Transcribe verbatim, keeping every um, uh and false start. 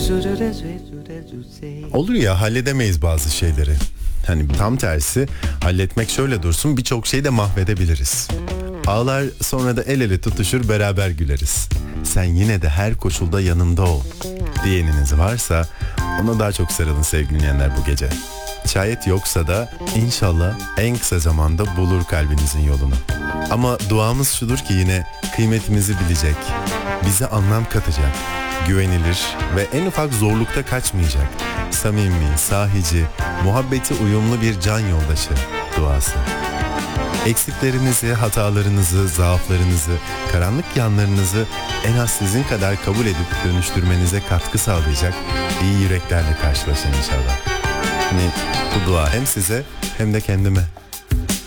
Olur ya, halledemeyiz bazı şeyleri. Hani tam tersi, halletmek şöyle dursun, birçok şeyi de mahvedebiliriz. Ağlar, sonra da el ele tutuşur, beraber güleriz. Sen yine de her koşulda yanımda ol diyeniniz varsa ona daha çok sarılın sevgili dinleyenler bu gece. Şayet yoksa da inşallah en kısa zamanda bulur kalbinizin yolunu. Ama duamız şudur ki yine kıymetimizi bilecek, bize anlam katacak, güvenilir ve en ufak zorlukta kaçmayacak, samimi, sahici, muhabbeti uyumlu bir can yoldaşı duası. Eksiklerinizi, hatalarınızı, zaaflarınızı, karanlık yanlarınızı en az sizin kadar kabul edip dönüştürmenize katkı sağlayacak iyi yüreklerle karşılaşın inşallah. Hani bu dua hem size hem de kendime.